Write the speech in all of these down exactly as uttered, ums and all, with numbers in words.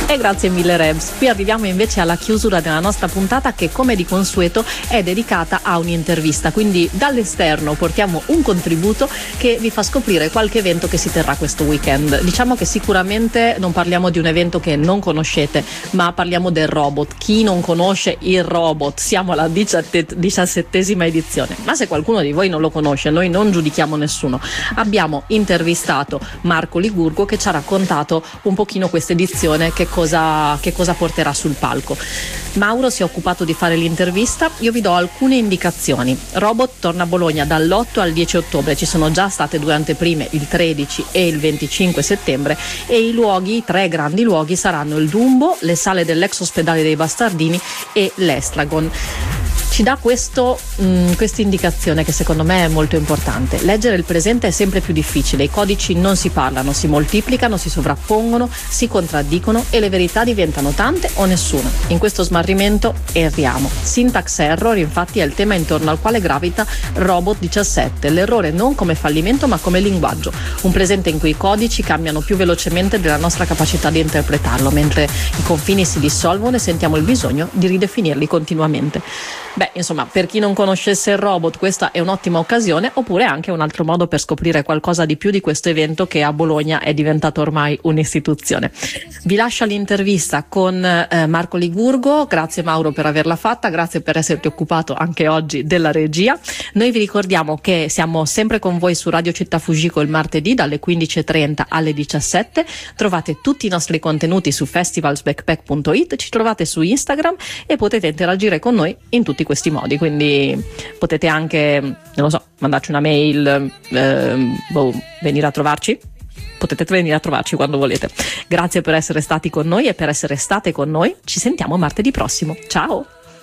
E grazie mille Rebs. Qui arriviamo invece alla chiusura della nostra puntata, che come di consueto è dedicata a un'intervista, quindi dall'esterno portiamo un contributo che vi fa scoprire qualche evento che si terrà questo weekend. Diciamo che sicuramente non parliamo di un evento che non conoscete, ma parliamo del robot. Chi non conosce il robot? Siamo alla diciassettesima edizione, ma se qualcuno di voi non lo conosce, noi non giudichiamo nessuno. Abbiamo intervistato Marco Ligurgo, che ci ha raccontato un pochino questa edizione, che cosa, che cosa porterà sul palco. Mauro si è occupato di fare l'intervista, io vi do alcune indicazioni. Robot torna a Bologna dall'otto al dieci ottobre, ci sono già state due anteprime, il tredici e il venticinque settembre, e i luoghi, i tre grandi luoghi saranno il Dumbo, le sale dell'ex ospedale dei Bastardini e l'Estragon. Ci dà questo mh, questa indicazione che secondo me è molto importante. Leggere il presente è sempre più difficile, i codici non si parlano, si moltiplicano, si sovrappongono, si contraddicono e le verità diventano tante o nessuna. In questo smarrimento erriamo. Syntax error infatti è il tema intorno al quale gravita Robot diciassette, l'errore non come fallimento ma come linguaggio, un presente in cui i codici cambiano più velocemente della nostra capacità di interpretarlo, mentre i confini si dissolvono e sentiamo il bisogno di ridefinirli continuamente. Beh, insomma, per chi non conoscesse il robot, questa è un'ottima occasione, oppure anche un altro modo per scoprire qualcosa di più di questo evento che a Bologna è diventato ormai un'istituzione. Vi lascio l'intervista con eh, Marco Ligurgo. Grazie Mauro per averla fatta, grazie per esserti occupato anche oggi della regia. Noi vi ricordiamo che siamo sempre con voi su Radio Città Fujiko il martedì dalle quindici e trenta alle diciassette. Trovate tutti i nostri contenuti su festivalsbackpack punto it, ci trovate su Instagram e potete interagire con noi in tutti questi modi, quindi potete anche, non lo so, mandarci una mail, eh, boh, venire a trovarci. Potete venire a trovarci quando volete. Grazie per essere stati con noi e per essere state con noi. Ci sentiamo martedì prossimo. Ciao!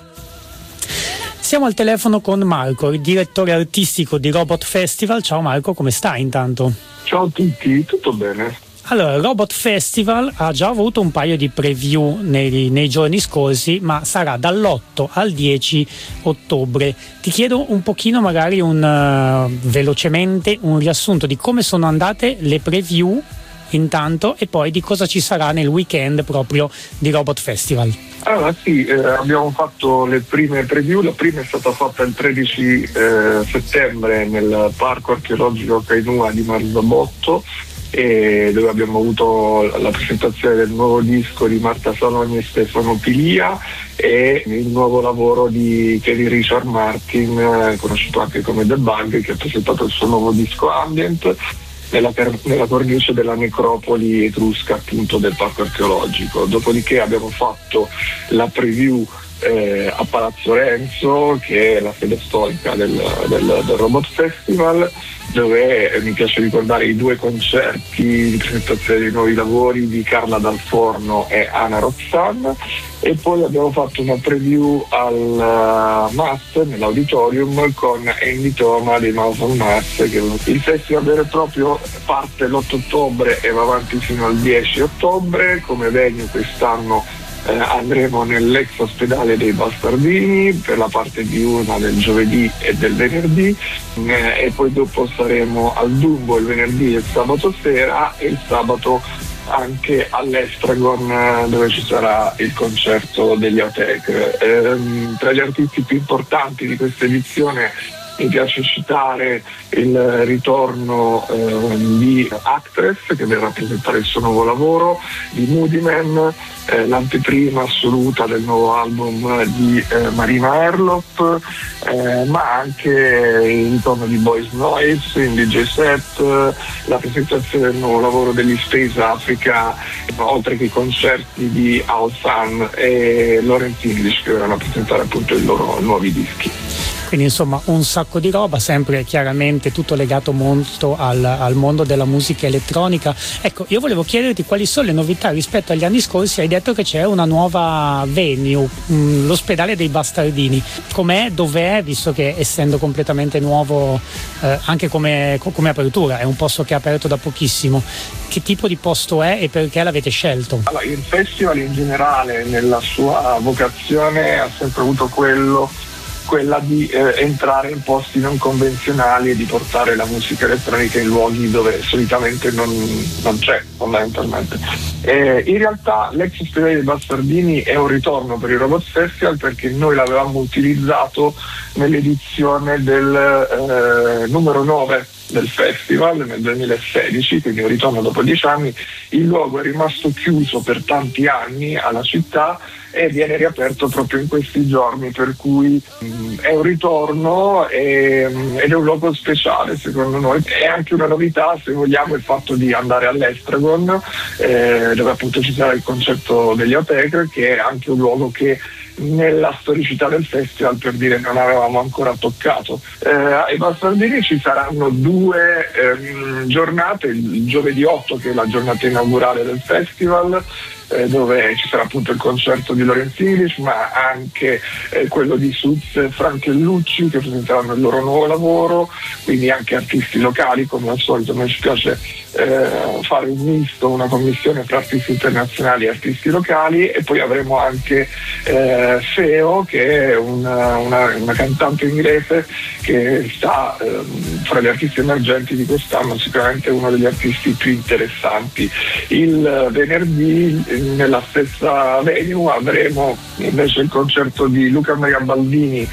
Siamo al telefono con Marco, il direttore artistico di Robot Festival. Ciao Marco, come stai intanto? Ciao a tutti, tutto bene? Allora, Robot Festival ha già avuto un paio di preview nei, nei giorni scorsi, ma sarà dall'otto al dieci ottobre. Ti chiedo un pochino, magari un uh, velocemente, un riassunto di come sono andate le preview intanto e poi di cosa ci sarà nel weekend proprio di Robot Festival. Allora sì, eh, abbiamo fatto le prime preview, la prima è stata fatta il tredici eh, settembre nel Parco Archeologico Kainua di Marzabotto, e dove abbiamo avuto la presentazione del nuovo disco di Marta Salogni e Stefano Pilia e il nuovo lavoro di Kelly Richard Martin, eh, conosciuto anche come The Bug, che ha presentato il suo nuovo disco Ambient nella, nella cornice della necropoli etrusca appunto del Parco Archeologico. Dopodiché abbiamo fatto la preview eh, a Palazzo Renzo, che è la sede storica del, del, del Robot Festival, dove eh, mi piace ricordare i due concerti di presentazione dei nuovi lavori di Carla Dal Forno e Ana Roxanne, e poi abbiamo fatto una preview al uh, M A S, nell'auditorium, con Andy Toma dei Mouse on Mars, che il festival vero e proprio parte l'otto ottobre e va avanti fino al dieci ottobre. Come venue quest'anno Eh, andremo nell'ex ospedale dei Bastardini per la parte diurna del giovedì e del venerdì, eh, e poi dopo saremo al Dumbo il venerdì e il sabato sera, e il sabato anche all'Estragon, eh, dove ci sarà il concerto degli Autech. Eh, tra gli artisti più importanti di questa edizione mi piace citare il ritorno eh, di Actress, che verrà a presentare il suo nuovo lavoro, di Moody Man, eh, l'anteprima assoluta del nuovo album di eh, Marina Erlop, eh, ma anche il ritorno di Boys Noise in D J set, la presentazione del nuovo lavoro degli Space Africa, oltre che i concerti di Aosan e Lawrence English, che verranno a presentare appunto i loro nuovi dischi. Quindi insomma un sacco di roba, sempre chiaramente tutto legato molto al, al mondo della musica elettronica. Ecco, io volevo chiederti quali sono le novità rispetto agli anni scorsi. Hai detto che c'è una nuova venue, mh, l'ospedale dei Bastardini. Com'è, dov'è, visto che essendo completamente nuovo eh, anche come, come apertura, è un posto che è aperto da pochissimo. Che tipo di posto è e perché l'avete scelto? Allora, il festival in generale nella sua vocazione ha sempre avuto quello quella di eh, entrare in posti non convenzionali e di portare la musica elettronica in luoghi dove solitamente non, non c'è, fondamentalmente. Eh, in realtà l'ex ospedale dei Bastardini è un ritorno per il Robot Festival, perché noi l'avevamo utilizzato nell'edizione del eh, numero nove del festival nel duemilasedici, quindi un ritorno dopo dieci anni. Il luogo è rimasto chiuso per tanti anni alla città e viene riaperto proprio in questi giorni, per cui mh, è un ritorno e, mh, ed è un luogo speciale secondo noi. È anche una novità, se vogliamo, il fatto di andare all'Estragon, eh, dove appunto ci sarà il concerto degli Autechre, che è anche un luogo che nella storicità del festival, per dire, non avevamo ancora toccato. Eh, ai Bastardini ci saranno due ehm, giornate, il giovedì otto, che è la giornata inaugurale del festival, eh, dove ci sarà appunto il concerto di Laurence English, ma anche eh, quello di Suz e Franchellucci, che presenteranno il loro nuovo lavoro, quindi anche artisti locali. Come al solito noi ci piace eh, fare un misto, una commissione tra artisti internazionali e artisti locali, e poi avremo anche eh, Feo, che è una, una, una cantante inglese che sta eh, fra gli artisti emergenti di quest'anno, sicuramente uno degli artisti più interessanti. Il venerdì nella stessa venue avremo invece il concerto di Luca Maria Baldini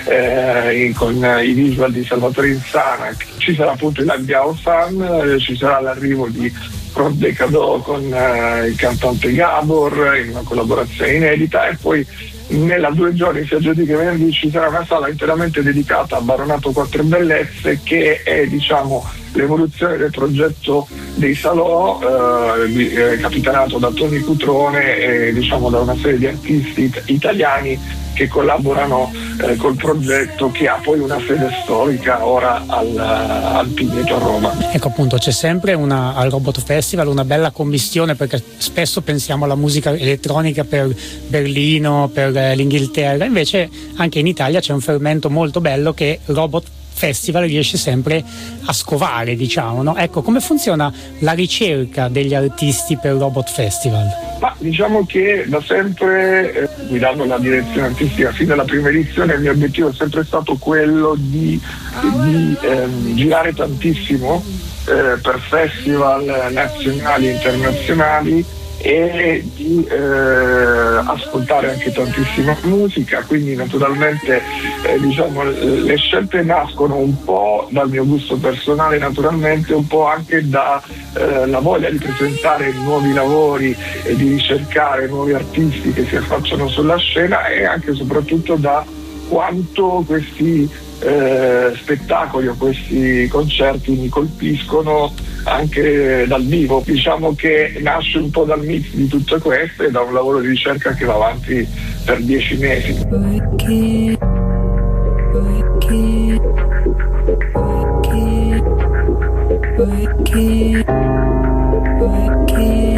eh, con i visual di Salvatore Insana. Ci sarà appunto il live di House Fan, eh, ci sarà l'arrivo di Front Decado con eh, il cantante Gabor in una collaborazione inedita, e poi nella due giorni, sia giovedì che venerdì, ci sarà una sala interamente dedicata a Baronato Quattro Bellezze, che è, diciamo, l'evoluzione del progetto dei Salò, eh, capitanato da Tony Cutrone e, diciamo, da una serie di artisti it- italiani che collaborano eh, col progetto, che ha poi una sede storica ora al, al Pigneto a Roma. Ecco, appunto, c'è sempre una, al Robot Festival una bella commistione, perché spesso pensiamo alla musica elettronica per Berlino, per eh, l'Inghilterra, invece anche in Italia c'è un fermento molto bello che Robot Festival riesce sempre a scovare, diciamo, no? Ecco, come funziona la ricerca degli artisti per Robot Festival? Ma diciamo che da sempre, eh, guidando la direzione artistica fin dalla prima edizione, il mio obiettivo è sempre stato quello di, di ehm, girare tantissimo eh, per festival nazionali e internazionali, e di eh, ascoltare anche tantissima musica. Quindi naturalmente eh, diciamo le scelte nascono un po' dal mio gusto personale, naturalmente un po' anche da eh, la voglia di presentare nuovi lavori e di ricercare nuovi artisti che si affacciano sulla scena, e anche e soprattutto da quanto questi eh, spettacoli o questi concerti mi colpiscono anche dal vivo. Diciamo che nasce un po' dal mix di tutto questo e da un lavoro di ricerca che va avanti per dieci mesi. Okay.